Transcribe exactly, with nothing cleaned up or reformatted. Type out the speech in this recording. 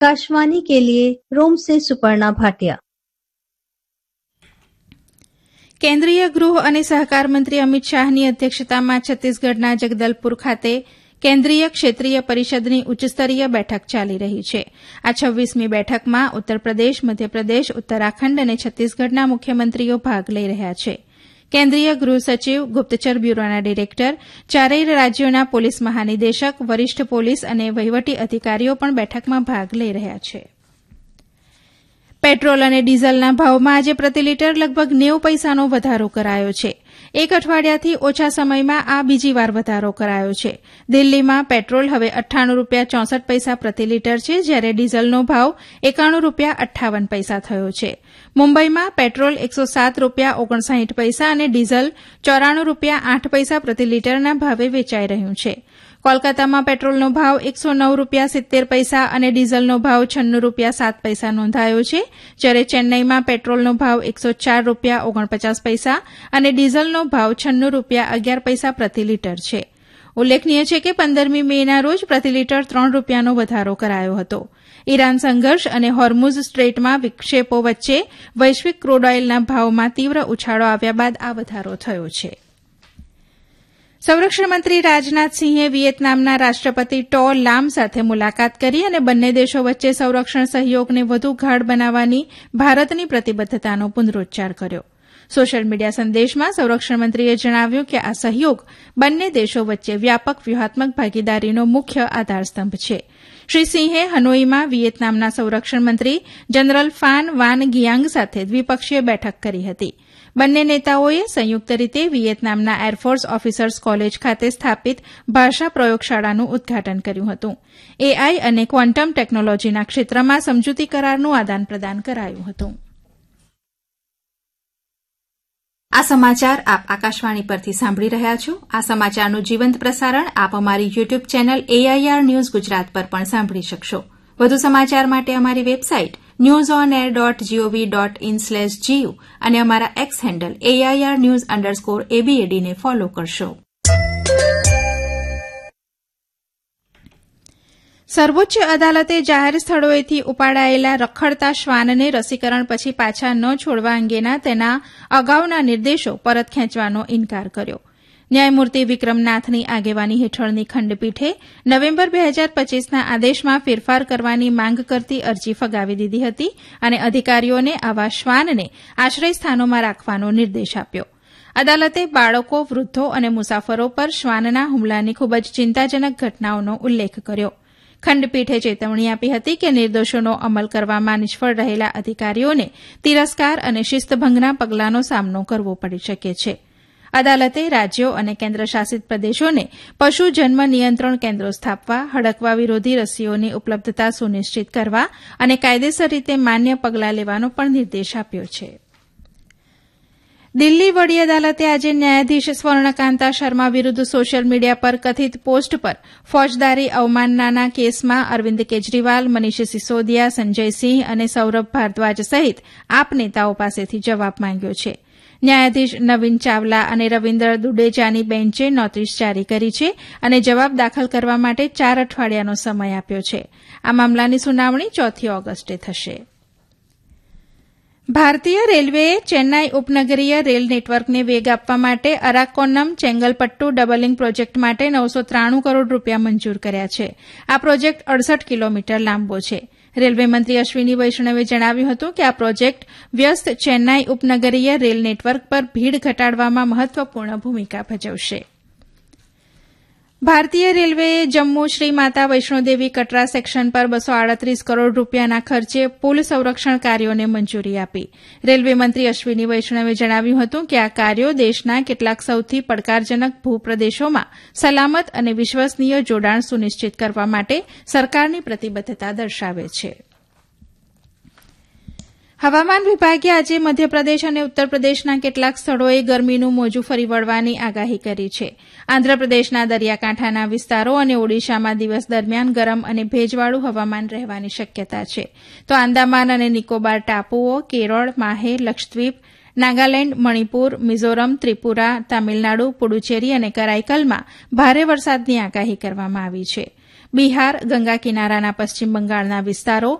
आकाशवाणी के लिए रोम से सुपर्णा भाटिया। કેન્દ્રીય ગૃહ અને સહકાર મંત્રી અમિત શાહની અધ્યક્ષતામાં છત્તીસગઢના જગદલપુર ખાતે કેન્દ્રીય ક્ષેત્રીય પરિષદની ઉચ્ચસ્તરીય બેઠક ચાલી રહી છે. આ છવ્વીસમી બેઠકમાં ઉત્તરપ્રદેશ, મધ્યપ્રદેશ, ઉત્તરાખંડ અને છત્તીસગઢના મુખ્યમંત્રીઓ ભાગ લઈ રહ્યા છે. કેન્દ્રીય ગૃહ સચિવ, ગુપ્તચર બ્યુરોના ડિરેક્ટર, ચારેય રાજ્યોના પોલીસ મહાનિદેશક, વરિષ્ઠ પોલીસ અને વહીવટી અધિકારીઓ પણ બેઠકમાં ભાગ લઈ રહ્યા છે. પેટ્રોલ અને ડીઝલના ભાવમાં આજે પ્રતિ લીટર લગભગ નેવું પૈસાનો વધારો કરાયો છે. એક અઠવાડિયાથી ઓછા સમયમાં આ બીજી વાર વધારો કરાયો છે. દિલ્હીમાં પેટ્રોલ હવે અઠ્ઠાણું રૂપિયા ચોસઠ પૈસા પ્રતિ લીટર છે, જ્યારે ડીઝલનો ભાવ એકાણું રૂપિયા અઠ્ઠાવન પૈસા થયો છે. મુંબઈમાં પેટ્રોલ એકસો સાત રૂપિયા ઓગણસાઠ પૈસા અને ડીઝલ ચોરાણું રૂપિયા આઠ પૈસા પ્રતિ લીટરના ભાવે વેચાઈ રહ્યું છે. કોલકાતામાં પેટ્રોલનો ભાવ એકસો નવ રૂપિયા સિત્તેર પૈસા અને ડીઝલનો ભાવ છન્નું રૂપિયા સાત પૈસા નોંધાયો છે, જ્યારે ચેન્નઈમાં પેટ્રોલનો ભાવ એકસો ચાર રૂપિયા ઓગણપચાસ પૈસા અને ડીઝલનો ભાવ છન્નું રૂપિયા અગિયાર પૈસા પ્રતિ લીટર છે. ઉલ્લેખનીય છે કે પંદરમી મેના રોજ પ્રતિ લીટર ત્રણ રૂપિયાનો વધારો કરાયો હતો. ઇરાન સંઘર્ષ અને હોર્મુઝ સ્ટ્રેટમાં વિક્ષેપો વચ્ચે વૈશ્વિક ક્રૂડ ઓઇલના ભાવમાં તીવ્ર ઉછાળો આવ્યા બાદ આ વધારો થયો છે. સંરક્ષણ મંત્રી રાજનાથસિંહે વિયેતનામના રાષ્ટ્રપતિ ટો લામ સાથે મુલાકાત કરી અને બંને દેશો વચ્ચે સંરક્ષણ સહયોગને વધુ ગાઢ બનાવવાની ભારતની પ્રતિબદ્ધતાનો પુનરોચ્ચાર કર્યો. સોશિયલ મીડિયા સંદેશમાં સંરક્ષણ મંત્રીએ જણાવ્યું કે આ સહયોગ બંને દેશો વચ્ચે વ્યાપક વ્યૂહાત્મક ભાગીદારીનો મુખ્ય આધારસ્તંભ છે. શ્રી સિંહે હનોઈમાં વિયેતનામના સંરક્ષણ મંત્રી જનરલ ફાન વાન ગિયાંગ સાથે દ્વિપક્ષીય બેઠક કરી હતી. બંને નેતાઓએ સંયુક્ત રીતે વિયેતનામના એરફોર્સ ઓફિસર્સ કોલેજ ખાતે સ્થાપિત ભાષા પ્રયોગશાળાનું ઉદઘાટન કર્યું હતું. એઆઈ અને ક્વોન્ટમ ટેકનોલોજીના ક્ષેત્રમાં સમજૂતી કરારનું આદાન પ્રદાન કરાયું હતું. આ સમાચાર આપ આકાશવાણી પરથી સાંભળી રહ્યા છો. આ સમાચારનું જીવંત પ્રસારણ આપ અમારી YouTube channel AIR news Gujarat પર પણ સાંભળી શકશો. વધુ સમાચાર માટે અમારી website news on air dot GOV dot in slash GU અને અમારા x handle AIR news underscore એબીએડીને follow કરશો. સર્વોચ્ચ અદાલતે જાહેર સ્થળોએથી ઉપાડાયેલા રખડતા શ્વાનને રસીકરણ પછી પાછા ન છોડવા અંગેના તેના અગાઉના નિર્દેશો પરત ખેંચવાનો ઇનકાર કર્યો. ન્યાયમૂર્તિ વિક્રમનાથની આગેવાની હેઠળની ખંડપીઠે નવેમ્બર બે હજાર પચીસના આદેશમાં ફેરફાર કરવાની માંગ કરતી અરજી ફગાવી દીધી હતી અને અધિકારીઓને આવા શ્વાનને આશ્રય સ્થાનોમાં રાખવાનો નિર્દેશ આપ્યો. અદાલતે બાળકો, વૃદ્ધો અને મુસાફરો પર શ્વાનના હુમલાની ખૂબ જ ચિંતાજનક ઘટનાઓનો ઉલ્લેખ કર્યો. ખંડપીઠે ચેતવણી આપી હતી કે નિર્દેશોનો અમલ કરવામાં નિષ્ફળ રહેલા અધિકારીઓને તિરસ્કાર અને શિસ્તભંગના પગલાંનો સામનો કરવો પડી શકે છે. અદાલતે રાજ્યો અને કેન્દ્રશાસિત પ્રદેશોને પશુ જન્મ નિયંત્રણ કેન્દ્રો સ્થાપવા, હડકવા વિરોધી રસીઓની ઉપલબ્ધતા સુનિશ્ચિત કરવા અને કાયદેસર રીતે માન્ય પગલાં લેવાનો પણ નિર્દેશ આપ્યો છે. દિલ્હી વડી અદાલતે આજે ન્યાયાધીશ સ્વર્ણકાંતા શર્મા વિરુદ્ધ સોશિયલ મીડિયા પર કથિત પોસ્ટ પર ફોજદારી અવમાનનાના કેસમાં અરવિંદ કેજરીવાલ, મનીષ સિસોદિયા, સંજયસિંહ અને સૌરભ ભારદ્વાજ સહિત આપ નેતાઓ પાસેથી જવાબ માંગ્યો છે. ન્યાયાધીશ નવીન ચાવલા અને રવિન્દ્ર દુડેજાની બેન્ચે નોટિસ જારી કરી છે અને જવાબ દાખલ કરવા માટે ચાર અઠવાડિયાનો સમય આપ્યો છે. આ મામલાની સુનાવણી ચોથી ઓગસ્ટે થશે. ભારતીય રેલવેએ ચેન્નાઈ ઉપનગરીય રેલ નેટવર્કને વેગ આપવા માટે અરાકોનમ ચેંગલપટ્ટુ ડબલિંગ પ્રોજેક્ટ માટે નવસો ત્રાણું કરોડ રૂપિયા મંજૂર કર્યા છે. આ પ્રોજેક્ટ અડસઠ કિલોમીટર લાંબો છે. રેલવે મંત્રી અશ્વિની વૈષ્ણવે જણાવ્યું હતું કે આ પ્રોજેક્ટ વ્યસ્ત ચેન્નાઈ ઉપનગરીય રેલ નેટવર્ક પર ભીડ ઘટાડવામાં મહત્વપૂર્ણ ભૂમિકા ભજવશે. ભારતીય રેલવેએ જમ્મુ શ્રી માતા વૈષ્ણોદેવી કટરા સેક્શન પર બસો આડત્રીસ કરોડ રૂપિયાના ખર્ચે પુલ સંરક્ષણ કાર્યોને મંજૂરી આપી. રેલવે મંત્રી અશ્વિની વૈષ્ણવે જણાવ્યું હતું કે આ કાર્યો દેશના કેટલાક સૌથી પડકારજનક ભૂપ્રદેશોમાં સલામત અને વિશ્વસનીય જોડાણ સુનિશ્ચિત કરવા માટે સરકારની પ્રતિબદ્ધતા દર્શાવે છે. હવામાન વિભાગે આજે મધ્યપ્રદેશ અને ઉત્તરપ્રદેશના કેટલાક સ્થળોએ ગરમીનું મોજું ફરી વળવાની આગાહી કરી છે. આંધ્રપ્રદેશના દરિયાકાંઠાના વિસ્તારો અને ઓડિશામાં દિવસ દરમિયાન ગરમ અને ભેજવાળું હવામાન રહેવાની શક્યતા છે. તો આંદામાન અને નિકોબાર ટાપુઓ, કેરળ, માહે, લક્ષદ્વીપ, નાગાલેન્ડ, મણિપુર, મિઝોરમ, ત્રિપુરા, તામિલનાડુ, પુડુચેરી અને કરાઈકલમાં ભારે વરસાદની આગાહી કરવામાં આવી છે. બિહાર ગંગા કિનારાના પશ્ચિમ બંગાળના વિસ્તારો